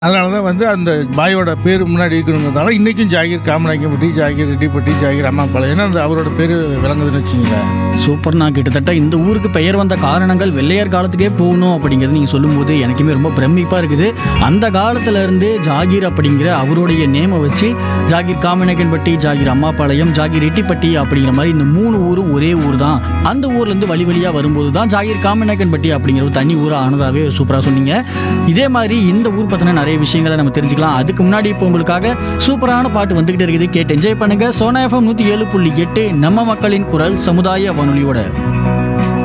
அதனால தான் வந்து அந்த பாயோட பேர் முன்னாடி இருக்கணுங்கிறதால இன்றைக்கும் ஜாகீர் காமநாயக்கன்பட்டி, ஜாகீர் ரெட்டிப்பட்டி, ஜாகீர் அம்மாபாளையம், ஏன்னா அந்த அவரோட பேர் விளங்குதுன்னு வச்சுங்களேன். சூப்பர்ண்ணா. கிட்டத்தட்ட இந்த ஊருக்கு பெயர் வந்த காரணங்கள் வெள்ளையர் காலத்துக்கே போகணும் அப்படிங்கிறது நீங்கள் சொல்லும்போது எனக்குமே ரொம்ப பிரமிப்பாக இருக்குது. அந்த காலத்துல இருந்து ஜாகீர் அப்படிங்கிற அவருடைய நேமை வச்சு ஜாகீர் காமநாயக்கன்பட்டி, ஜாகீர் அம்மாபாளையம், ஜாகீர் ரெட்டிப்பட்டி அப்படிங்கிற மாதிரி இந்த 3 ஊரும் ஒரே ஊர் தான். அந்த ஊர்லேருந்து வழி வழியாக வரும்போது தான் ஜாகீர் காமநாயக்கன்பட்டி அப்படிங்கிற ஒரு தனி ஊராக ஆனதாகவே சூப்பராக சொன்னீங்க. இதே மாதிரி இந்த ஊர் பற்றின நிறைய விஷயங்களை நம்ம தெரிஞ்சுக்கலாம். அதுக்கு முன்னாடி இப்போ உங்களுக்காக சூப்பரான பாட்டு வந்துகிட்டு இருக்குது. கேட்டு என்ஜாய் பண்ணுங்க. சோனா FM 107.8 நம்ம மக்களின் குரல் சமுதாய வானொலியோட.